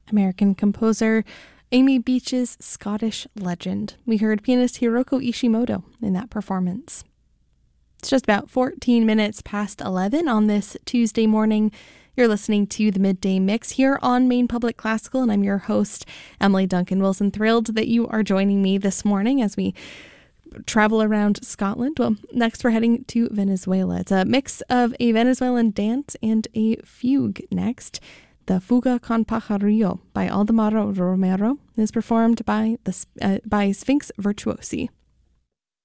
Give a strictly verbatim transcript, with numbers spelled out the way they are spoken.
American composer Amy Beach's Scottish legend. We heard pianist Hiroko Ishimoto in that performance. It's just about fourteen minutes past eleven on this Tuesday morning. You're listening to the Midday Mix here on Maine Public Classical, and I'm your host, Emily Duncan Wilson. Thrilled that you are joining me this morning as we travel around Scotland. Well, next we're heading to Venezuela. It's a mix of a Venezuelan dance and a fugue next. The Fuga con Pajarillo by Aldemaro Romero is performed by the uh, by Sphinx Virtuosi.